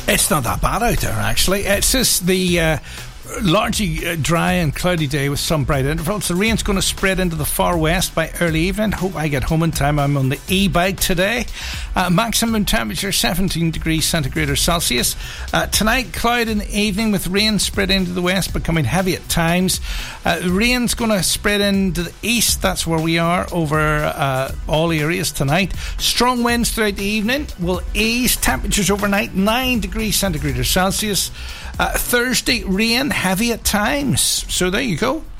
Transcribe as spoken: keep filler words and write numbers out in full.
It's not that bad out there, actually. It's just the uh, largely uh, dry and cloudy day with some bright intervals. The rain's going to spread into the far west by early evening. Hope I get home in time. I'm on the e-bike today. Uh, maximum temperature seventeen degrees centigrade or Celsius. Uh, tonight, cloud in the evening with rain spread into the west, becoming heavy at times. Uh, rain's going to spread into the east. That's where we are over uh, all areas tonight. Strong winds throughout the evening will ease. Temperatures overnight nine degrees centigrade or Celsius. Uh, Thursday, rain, heavy at times. So there you go.